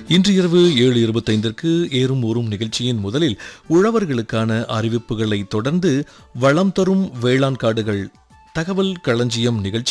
இன்று இரவு 7:25 ஏறும் ஊரும் நிகழ்ச்சியின் முதலில் உழவர்களுக்கான அறிவிப்புகளை தொடர்ந்து வளம் தரும் வேளாண் காடுகள் தகவல் களஞ்சியம் நிகழ்ச்சி